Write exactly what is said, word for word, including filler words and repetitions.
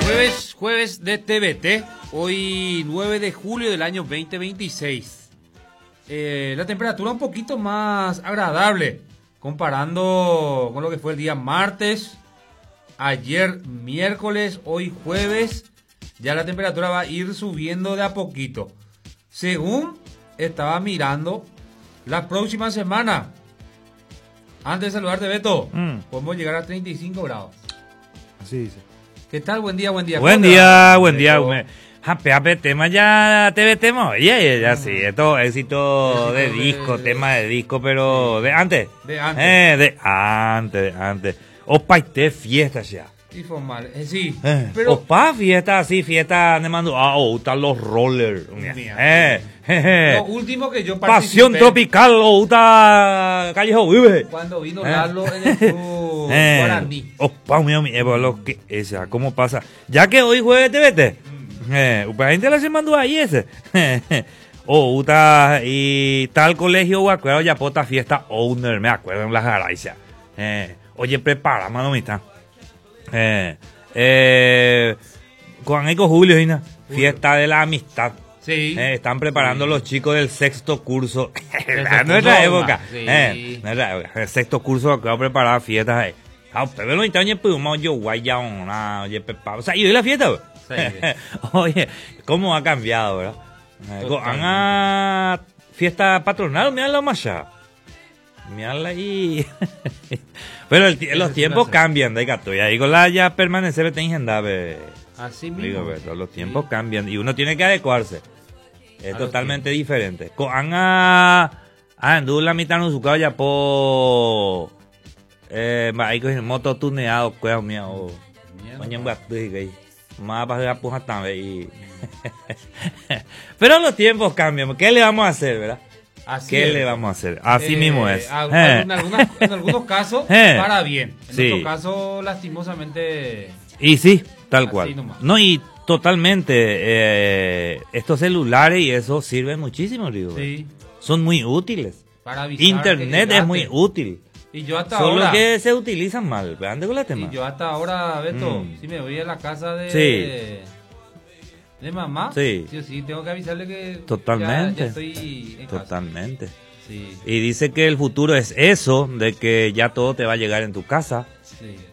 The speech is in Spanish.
Jueves, jueves de T V T, hoy nueve de julio del año veinte veintiséis. Eh, la temperatura un poquito más agradable, comparando con lo que fue el día martes, ayer miércoles, hoy jueves. Ya la temperatura va a ir subiendo de a poquito. Según estaba mirando, la próxima semana, antes de saludarte, Beto, mm. podemos llegar a treinta y cinco grados. Así dice. ¿Qué tal? Buen día, buen día. Buen día, buen día. Jape, jape, tema ya, T V tema. Ya, ya, ya, sí. Esto éxito de disco, tema de disco, pero de antes. De antes. Eh, de antes, de antes. Opa, y fiesta ya. Y formal, eh, sí. Eh, pero... Opa, fiesta, sí, fiesta de mando. Ah, oh, están los rollers. Eh, eh, Lo último que yo participé. Pasión tropical, o está Callejo Vive. Cuando vino Lalo en el club eh, Guaraní. Opa, mío, mi Evo, lo que esa, ¿cómo pasa? Ya que hoy jueves T V T. Mm. Eh, la gente la se mandó ahí ese. O uta y tal colegio, o acuerdo ya pota fiesta owner, me acuerdo en la Jaraiza. Eh, oye, prepara, mano, mita. Eh, eh, con Eco Julio, Gina, fiesta de la amistad. Sí. Eh, están preparando sí. los chicos del sexto curso. En nuestra época. Sí. Eh, nuestra época. El sexto curso que va a preparar fiestas. Eh. Ah, usted ve los instantes, pues, yo guay ya una, oye, pepa. O sea, ¿y hoy la fiesta? Sí. Oye, ¿cómo ha cambiado, verdad? Haga fiesta patronal, mira la malla. Mírala ahí. Pero el, los tiempos cambian, de gato. Y ahí con la ya permanecer te engendave. Así mismo. Digo, pero los tiempos sí. cambian y uno tiene que adecuarse. Es a totalmente diferente. Con Anga andu la mitad no su ya po eh ahí con moto tuneado, cuidado mío. Mañana voy a decir más para la puja también. Pero los tiempos cambian. ¿Qué le vamos a hacer, verdad? Así ¿Qué es. le vamos a hacer? Así eh, mismo es. A, eh. en, algunas, en algunos casos, eh. para bien. En sí. otros casos, lastimosamente. Y sí, tal cual. Nomás. No, y totalmente. Eh, estos celulares y eso sirven muchísimo, digo. Sí. Son muy útiles. Para avisar. Internet es muy útil. Y yo hasta Solo ahora. Solo que se utilizan mal. Ande con la tema. Y yo hasta ahora, Beto, mm. si me voy a la casa de. Sí. De mamá, sí. sí, sí, tengo que avisarle que totalmente, ya, ya estoy en totalmente. Casa. Sí. Y dice que el futuro es eso, de que ya todo te va a llegar en tu casa. Sí.